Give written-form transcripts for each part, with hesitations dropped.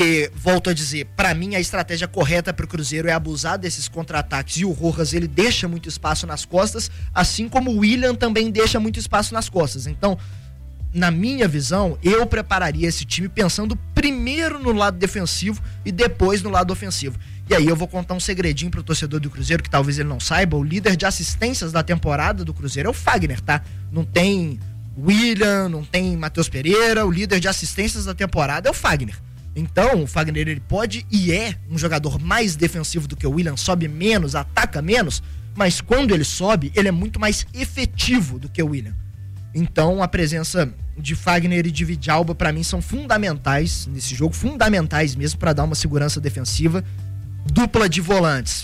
E, volto a dizer, pra mim a estratégia correta pro Cruzeiro é abusar desses contra-ataques, e o Rojas, ele deixa muito espaço nas costas, assim como o William também deixa muito espaço nas costas. Então, na minha visão, eu prepararia esse time pensando primeiro no lado defensivo e depois no lado ofensivo. E aí eu vou contar um segredinho pro torcedor do Cruzeiro, que talvez ele não saiba: o líder de assistências da temporada do Cruzeiro é o Fagner, tá? Não tem William, não tem Matheus Pereira, o líder de assistências da temporada é o Fagner. Então, o Fagner, ele pode e é um jogador mais defensivo do que o William, sobe menos, ataca menos, mas quando ele sobe, ele é muito mais efetivo do que o William. Então, a presença de Fagner e de Vidalba, pra mim, são fundamentais nesse jogo, fundamentais mesmo pra dar uma segurança defensiva. Dupla de volantes,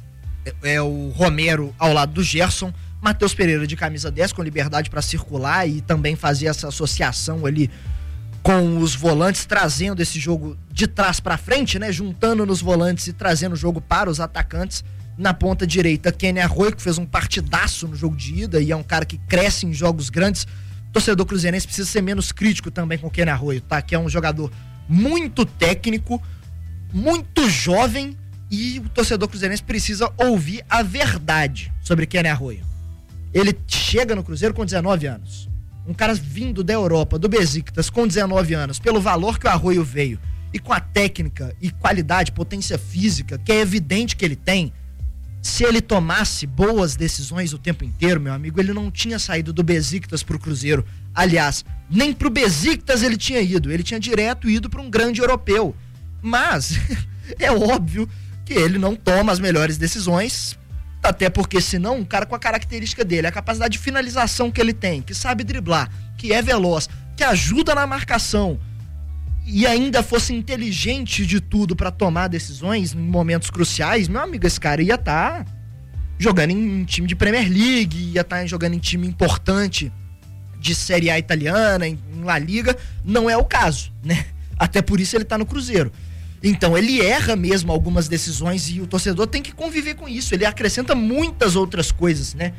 é o Romero ao lado do Gerson, Matheus Pereira de camisa 10 com liberdade pra circular e também fazer essa associação ali com os volantes, trazendo esse jogo de trás pra frente, né? Juntando nos volantes e trazendo o jogo para os atacantes. Na ponta direita, Kenny Arroyo, que fez um partidaço no jogo de ida e é um cara que cresce em jogos grandes. O torcedor cruzeirense precisa ser menos crítico também com o Kenny Arroyo, tá? Que é um jogador muito técnico, muito jovem, e o torcedor cruzeirense precisa ouvir a verdade sobre Kenny Arroyo. Ele chega no Cruzeiro com 19 anos. Um cara vindo da Europa, do Besiktas, com 19 anos, pelo valor que o Arroyo veio, e com a técnica e qualidade, potência física, que é evidente que ele tem, se ele tomasse boas decisões o tempo inteiro, meu amigo, ele não tinha saído do Besiktas pro Cruzeiro. Aliás, nem pro Besiktas ele tinha ido, ele tinha direto ido para um grande europeu. Mas é óbvio que ele não toma as melhores decisões, até porque senão um cara com a característica dele, a capacidade de finalização que ele tem, que sabe driblar, que é veloz, que ajuda na marcação e ainda fosse inteligente de tudo pra tomar decisões em momentos cruciais, meu amigo, esse cara ia estar jogando em time de Premier League, ia estar jogando em time importante de Série A italiana, em La Liga. Não é o caso, né? Até por isso ele tá no Cruzeiro. Então ele erra mesmo algumas decisões e o torcedor tem que conviver com isso. Ele acrescenta muitas outras coisas, né?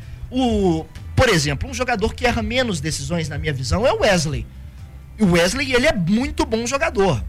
Por exemplo, um jogador que erra menos decisões, na minha visão, é o Wesley. O Wesley, ele é muito bom jogador,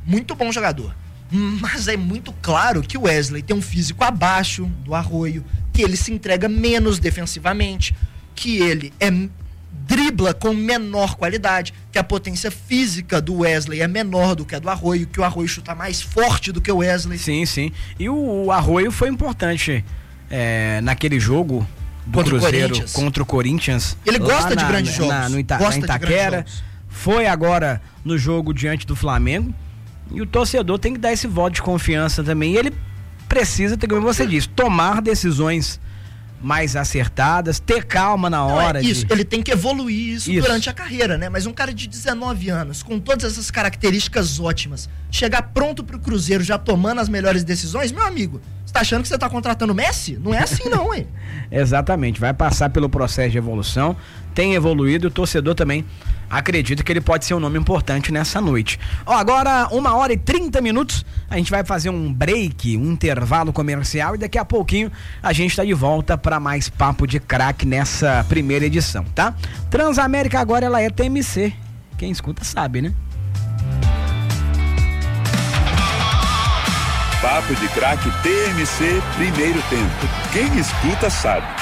mas é muito claro que o Wesley tem um físico abaixo do Arroyo, que ele se entrega menos defensivamente, que ele dribla com menor qualidade, que a potência física do Wesley é menor do que a do Arroyo, que o Arroyo chuta mais forte do que o Wesley. Sim, sim. E o Arroyo foi importante naquele jogo do Cruzeiro contra o Corinthians. Ele gosta de grandes jogos. Na Itaquera. Foi agora no jogo diante do Flamengo. E o torcedor tem que dar esse voto de confiança também. E ele precisa, como você disse, tomar decisões mais acertadas, ter calma na hora. Ele tem que evoluir isso durante a carreira, né? Mas um cara de 19 anos, com todas essas características ótimas, chegar pronto pro Cruzeiro já tomando as melhores decisões, meu amigo, você tá achando que você tá contratando Messi? Não é assim não, hein? Exatamente, vai passar pelo processo de evolução, tem evoluído, o torcedor também acredita que ele pode ser um nome importante nessa noite. Agora 1h30, a gente vai fazer um break, um intervalo comercial, e daqui a pouquinho a gente tá de volta para mais Papo de Craque nessa primeira edição, tá? Transamérica agora ela é TMC, quem escuta sabe, né? Papo de Craque TMC, primeiro tempo. Quem escuta sabe.